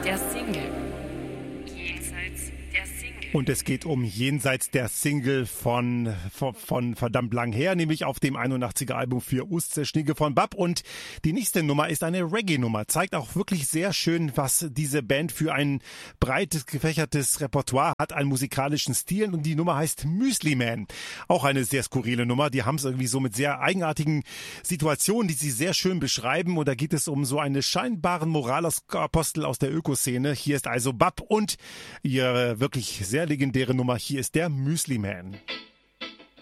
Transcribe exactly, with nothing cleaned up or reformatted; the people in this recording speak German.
der Single. Jenseits der Single. Und es geht um Jenseits der Single von, von, von verdammt lang her, nämlich auf dem einundachtziger Album für Ustze Schnigge von Bab. Und die nächste Nummer ist eine Reggae-Nummer. Zeigt auch wirklich sehr schön, was diese Band für ein breites, gefächertes Repertoire hat an musikalischen Stilen. Und die Nummer heißt Müsli Man. Auch eine sehr skurrile Nummer. Die haben es irgendwie so mit sehr eigenartigen Situationen, die sie sehr schön beschreiben. Und da geht es um so einen scheinbaren Moralapostel aus der Ökoszene. Hier ist also Bab und ihre wirklich sehr legendäre Nummer. Hier ist der Müsli Man.